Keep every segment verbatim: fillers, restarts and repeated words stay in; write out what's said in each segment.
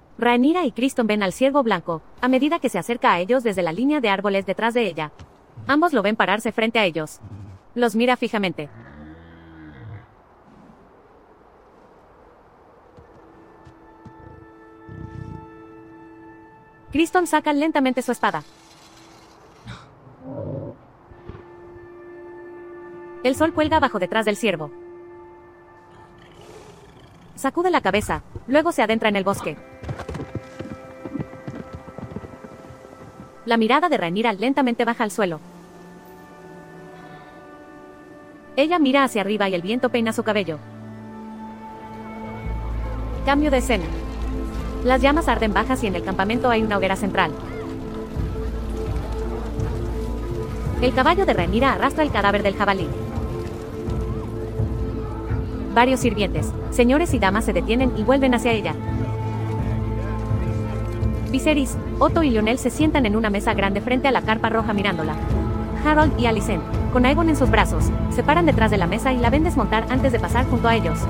Rhaenyra y Criston ven al ciervo blanco, a medida que se acerca a ellos desde la línea de árboles detrás de ella. Ambos lo ven pararse frente a ellos. Los mira fijamente. Criston saca lentamente su espada. El sol cuelga abajo detrás del ciervo. Sacude la cabeza, luego se adentra en el bosque. La mirada de Rhaenyra lentamente baja al suelo. Ella mira hacia arriba y el viento peina su cabello. Cambio de escena. Las llamas arden bajas y en el campamento hay una hoguera central. El caballo de Rhaenyra arrastra el cadáver del jabalí. Varios sirvientes, señores y damas se detienen y vuelven hacia ella. Viserys, Otto y Lionel se sientan en una mesa grande frente a la carpa roja mirándola. Harold y Alicent, con Aegon en sus brazos, se paran detrás de la mesa y la ven desmontar antes de pasar junto a ellos.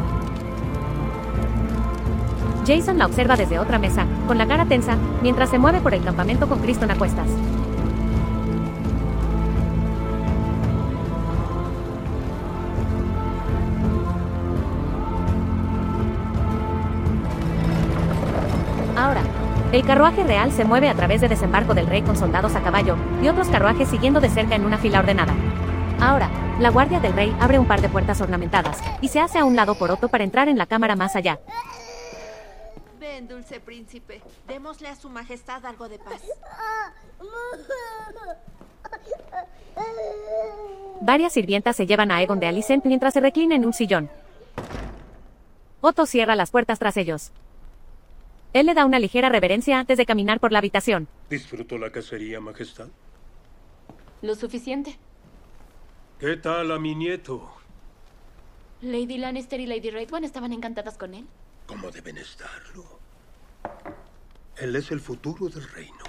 Jason la observa desde otra mesa, con la cara tensa, mientras se mueve por el campamento con Criston a cuestas. Ahora, el carruaje real se mueve a través de desembarco del rey con soldados a caballo, y otros carruajes siguiendo de cerca en una fila ordenada. Ahora, la guardia del rey abre un par de puertas ornamentadas, y se hace a un lado por Otto para entrar en la cámara más allá. Ven, dulce príncipe, démosle a su majestad algo de paz. Varias sirvientas se llevan a Aegon de Alicent mientras se reclina en un sillón. Otto cierra las puertas tras ellos. Él le da una ligera reverencia antes de caminar por la habitación. ¿Disfrutó la cacería, majestad? Lo suficiente. ¿Qué tal a mi nieto? Lady Lannister y Lady Raekwyn estaban encantadas con él. ¿Cómo deben estarlo? Él es el futuro del reino.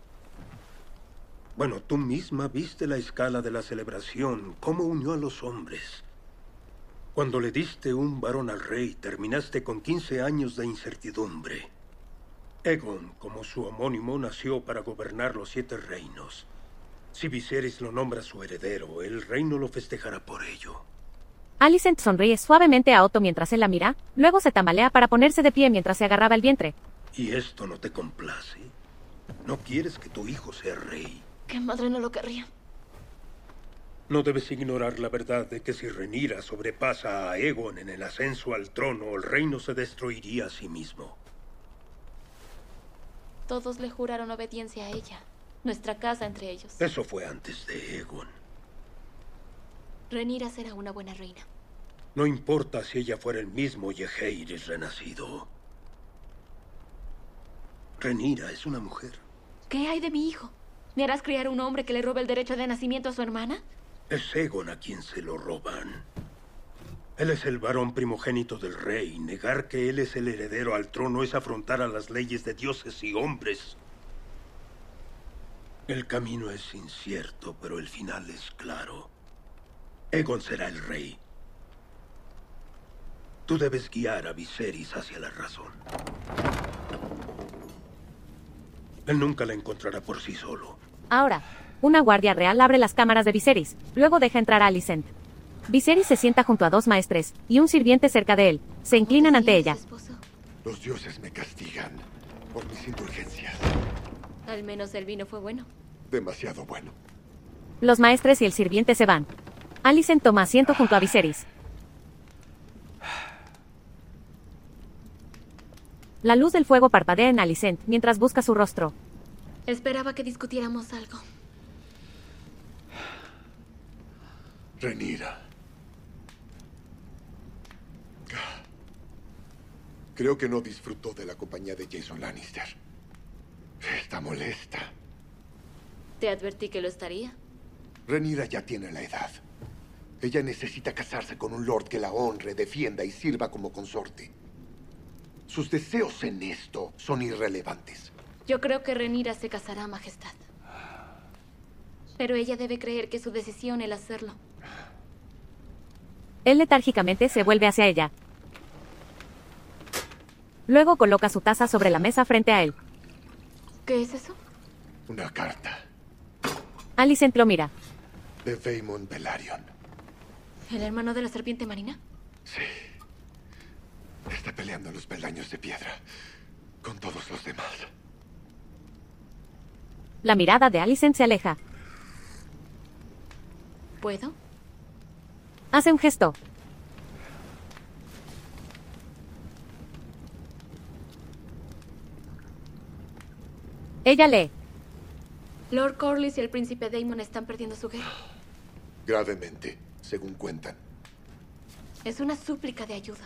Bueno, tú misma viste la escala de la celebración, cómo unió a los hombres. Cuando le diste un varón al rey, terminaste con quince años de incertidumbre. Aegon, como su homónimo, nació para gobernar los siete reinos. Si Viserys lo nombra su heredero, el reino lo festejará por ello. Alicent sonríe suavemente a Otto mientras él la mira, luego se tambalea para ponerse de pie mientras se agarraba el vientre. ¿Y esto no te complace? ¿No quieres que tu hijo sea rey? ¿Qué madre no lo querría? No debes ignorar la verdad de que si Rhaenyra sobrepasa a Aegon en el ascenso al trono, el reino se destruiría a sí mismo. Todos le juraron obediencia a ella. Nuestra casa entre ellos. Eso fue antes de Aegon. Rhaenyra será una buena reina. No importa si ella fuera el mismo Jaehaerys renacido. Rhaenyra es una mujer. ¿Qué hay de mi hijo? ¿Me harás criar a un hombre que le robe el derecho de nacimiento a su hermana? Es Aegon a quien se lo roban. Él es el varón primogénito del rey. Negar que él es el heredero al trono es afrontar a las leyes de dioses y hombres. El camino es incierto, pero el final es claro. Aegon será el rey. Tú debes guiar a Viserys hacia la razón. Él nunca la encontrará por sí solo. Ahora, una guardia real abre las cámaras de Viserys, luego deja entrar a Alicent. Viserys se sienta junto a dos maestres, y un sirviente cerca de él. Se inclinan ante ella. Los dioses me castigan por mis indulgencias. Al menos el vino fue bueno. Demasiado bueno. Los maestres y el sirviente se van. Alicent toma asiento junto a Viserys. La luz del fuego parpadea en Alicent mientras busca su rostro. Esperaba que discutiéramos algo. Rhaenyra. Creo que no disfrutó de la compañía de Jason Lannister. Está molesta. Te advertí que lo estaría. Rhaenyra ya tiene la edad. Ella necesita casarse con un lord que la honre, defienda y sirva como consorte. Sus deseos en esto son irrelevantes. Yo creo que Rhaenyra se casará, majestad. Pero ella debe creer que es su decisión el hacerlo. Él letárgicamente se vuelve hacia ella. Luego coloca su taza sobre la mesa frente a él. ¿Qué es eso? Una carta Alicent lo mira. de Daemon Velaryon. ¿El hermano de la serpiente marina? Sí. Está peleando en los peldaños de piedra con todos los demás. La mirada de Alicent se aleja. ¿Puedo? Hace un gesto. Ella lee. Lord Corlys y el príncipe Daemon están perdiendo su guerra. Gravemente, según cuentan. Es una súplica de ayuda.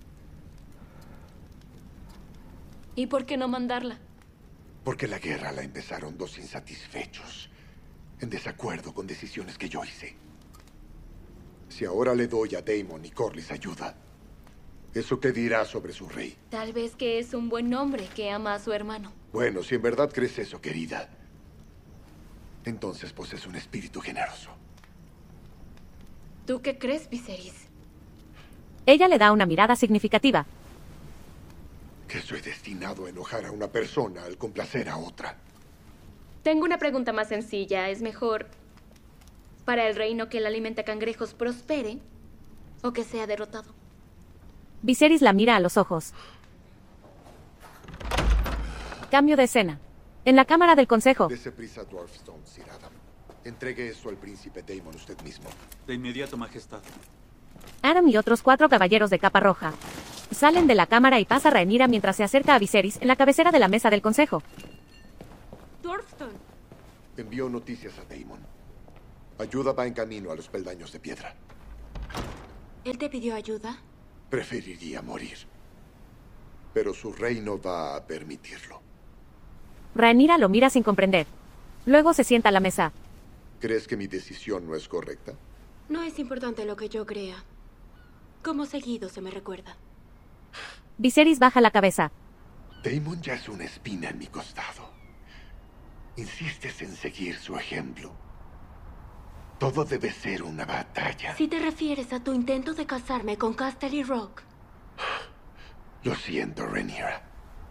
¿Y por qué no mandarla? Porque la guerra la empezaron dos insatisfechos, en desacuerdo con decisiones que yo hice. Si ahora le doy a Daemon y Corlys ayuda, ¿eso qué dirá sobre su rey? Tal vez que es un buen hombre que ama a su hermano. Bueno, si en verdad crees eso, querida, entonces posees un espíritu generoso. ¿Tú qué crees, Viserys? Ella le da una mirada significativa. Que soy destinado a enojar a una persona al complacer a otra. Tengo una pregunta más sencilla. ¿Es mejor para el reino que el alimenta cangrejos prospere o que sea derrotado? Viserys la mira a los ojos. Cambio de escena. En la cámara del consejo. Dese prisa, Dwarfstone, Sir Adam. Entregue eso al príncipe Daemon usted mismo. De inmediato, Majestad. Adam y otros cuatro caballeros de capa roja salen de la cámara y pasa Rhaenyra mientras se acerca a Viserys en la cabecera de la mesa del consejo. Dwarfstone. Envió noticias a Daemon. Ayuda va en camino a los peldaños de piedra. ¿Él te pidió ayuda? Preferiría morir. Pero su rey no va a permitirlo. Rhaenyra lo mira sin comprender. Luego se sienta a la mesa. ¿Crees que mi decisión no es correcta? No es importante lo que yo crea. Como seguido se me recuerda. Viserys baja la cabeza. Daemon ya es una espina en mi costado. Insistes en seguir su ejemplo. Todo debe ser una batalla. Si te refieres a tu intento de casarme con Casterly Rock. Lo siento, Rhaenyra.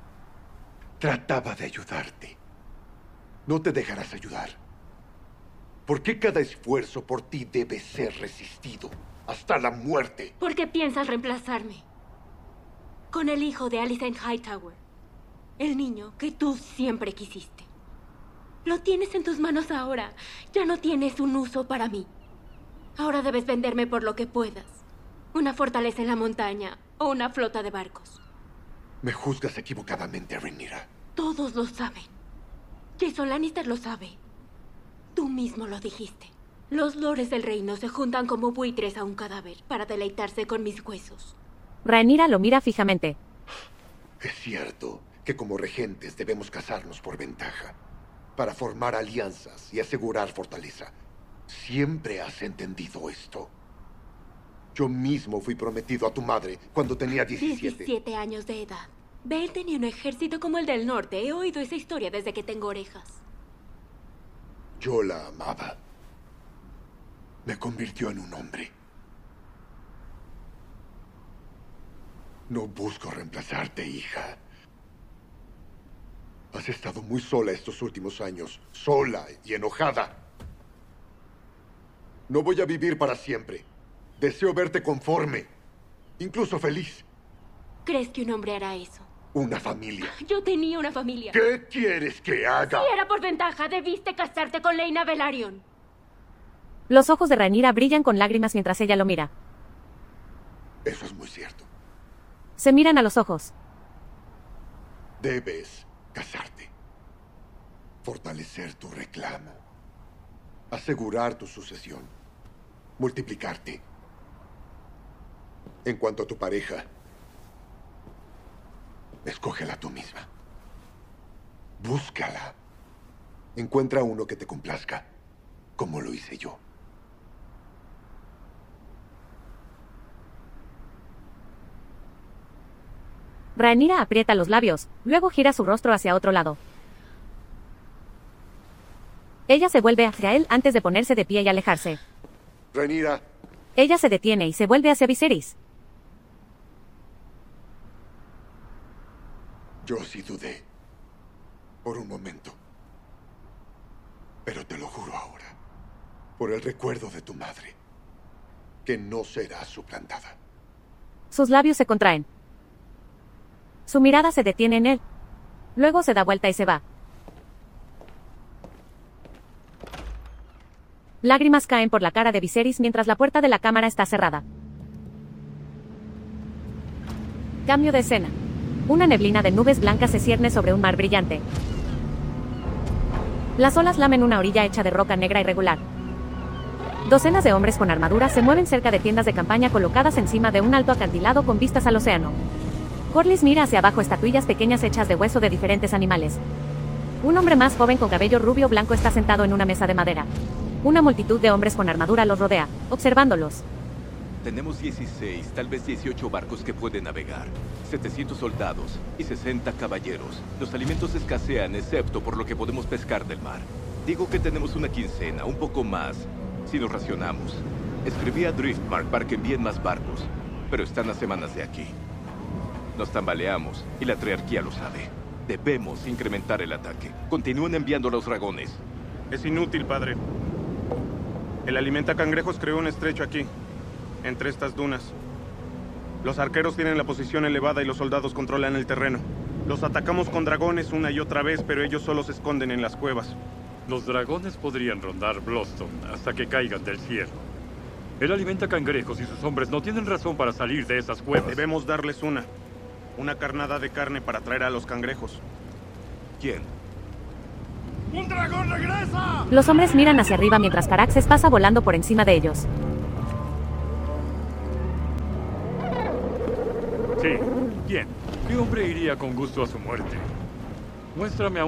Trataba de ayudarte. No te dejarás ayudar. ¿Por qué cada esfuerzo por ti debe ser resistido hasta la muerte? ¿Por qué piensas reemplazarme? Con el hijo de Alicent Hightower. El niño que tú siempre quisiste. Lo tienes en tus manos ahora. Ya no tienes un uso para mí. Ahora debes venderme por lo que puedas. Una fortaleza en la montaña o una flota de barcos. Me juzgas equivocadamente, Rhaenyra. Todos lo saben. Jason Lannister lo sabe. Tú mismo lo dijiste. Los lores del reino se juntan como buitres a un cadáver para deleitarse con mis huesos. Rhaenyra lo mira fijamente. Es cierto que como regentes debemos casarnos por ventaja, para formar alianzas y asegurar fortaleza. ¿Siempre has entendido esto? Yo mismo fui prometido a tu madre cuando tenía diecisiete. diecisiete años de edad. Bale tenía un ejército como el del norte. He oído esa historia desde que tengo orejas. Yo la amaba. Me convirtió en un hombre. No busco reemplazarte, hija. Has estado muy sola estos últimos años. Sola y enojada. No voy a vivir para siempre. Deseo verte conforme. Incluso feliz. ¿Crees que un hombre hará eso? Una familia. Yo tenía una familia. ¿Qué quieres que haga? Si era por ventaja, debiste casarte con Laena Velaryon. Los ojos de Rhaenyra brillan con lágrimas mientras ella lo mira. Eso es muy cierto. Se miran a los ojos. Debes casarte. Fortalecer tu reclamo. Asegurar tu sucesión. Multiplicarte. En cuanto a tu pareja, escógela tú misma. Búscala. Encuentra uno que te complazca, como lo hice yo. Rhaenyra aprieta los labios, luego gira su rostro hacia otro lado. Ella se vuelve hacia él antes de ponerse de pie y alejarse. Rhaenyra. Ella se detiene y se vuelve hacia Viserys. Yo sí dudé. Por un momento. Pero te lo juro ahora. Por el recuerdo de tu madre. Que no será suplantada. Sus labios se contraen. Su mirada se detiene en él. Luego se da vuelta y se va. Lágrimas caen por la cara de Viserys mientras la puerta de la cámara está cerrada. Cambio de escena. Una neblina de nubes blancas se cierne sobre un mar brillante. Las olas lamen una orilla hecha de roca negra irregular. Docenas de hombres con armaduras se mueven cerca de tiendas de campaña colocadas encima de un alto acantilado con vistas al océano. Corlys mira hacia abajo estatuillas pequeñas hechas de hueso de diferentes animales. Un hombre más joven con cabello rubio blanco está sentado en una mesa de madera. Una multitud de hombres con armadura los rodea, observándolos. Tenemos dieciséis, tal vez dieciocho barcos que pueden navegar, setecientos soldados y sesenta caballeros. Los alimentos escasean, excepto por lo que podemos pescar del mar. Digo que tenemos una quincena, un poco más, si nos racionamos. Escribí a Driftmark para que envíen más barcos, pero están a semanas de aquí. Nos tambaleamos, y la triarquía lo sabe. Debemos incrementar el ataque. Continúen enviando a los dragones. Es inútil, padre. El alimentacangrejos creó un estrecho aquí, entre estas dunas. Los arqueros tienen la posición elevada y los soldados controlan el terreno. Los atacamos con dragones una y otra vez, pero ellos solo se esconden en las cuevas. Los dragones podrían rondar Bluestone hasta que caigan del cielo. Él alimenta cangrejos y sus hombres no tienen razón para salir de esas cuevas. Debemos darles una. Una carnada de carne para traer a los cangrejos. ¿Quién? ¡Un dragón regresa! Los hombres miran hacia arriba mientras Caraxes pasa volando por encima de ellos. Sí, ¿quién? ¿Qué hombre iría con gusto a su muerte? Muéstrame a un